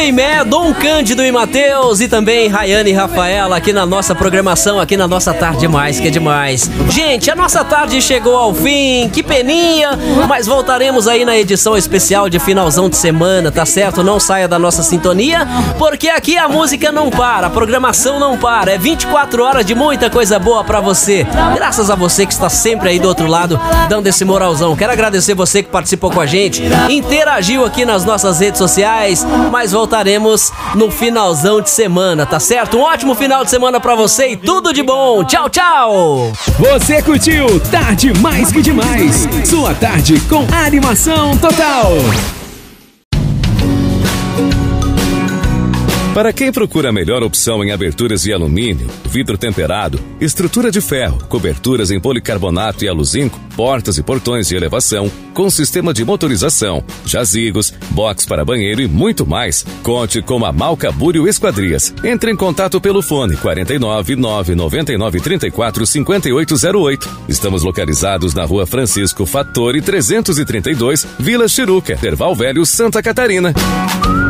Noimé, Dom Cândido e Matheus e também Rayane e Rafaela aqui na nossa programação, aqui na nossa Tarde Mais, que é demais. Gente, a nossa tarde chegou ao fim, que peninha, mas voltaremos aí na edição especial de finalzão de semana, tá certo? Não saia da nossa sintonia, porque aqui a música não para, a programação não para, é 24 horas de muita coisa boa pra você. Graças a você que está sempre aí do outro lado, dando esse moralzão. Quero agradecer você que participou com a gente, interagiu aqui nas nossas redes sociais, mas voltaremos no finalzão de semana, tá certo? Um ótimo final de semana pra você e tudo de bom. Tchau, tchau! Você curtiu Tarde Mais que Demais, sua tarde com animação total. Para quem procura a melhor opção em aberturas de alumínio, vidro temperado, estrutura de ferro, coberturas em policarbonato e aluzinco, portas e portões de elevação, com sistema de motorização, jazigos, box para banheiro e muito mais, conte com a Malca Búrio Esquadrias. Entre em contato pelo fone 49 999 34 5808. Estamos localizados na Rua Francisco Fattori 332, Vila Chiruca, Terval Velho, Santa Catarina.